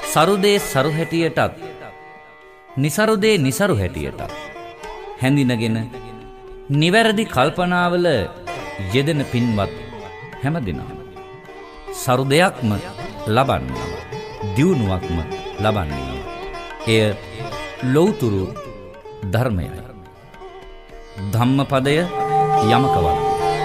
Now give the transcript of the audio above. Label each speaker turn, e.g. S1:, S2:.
S1: සරුදේ සරු හැටියටත් නිසරුදේ නිසරු හැටියටත් හැඳිනගෙන නිවැරදි කල්පනාවල යෙදෙන පින්වත් හැමදෙනාම සරුදයක්ම ලබන්නවා, දියුණුවක්ම ලබන්නේ. එය ලෞතුරු ධර්මයයි. ධම්මපදය යමකවත්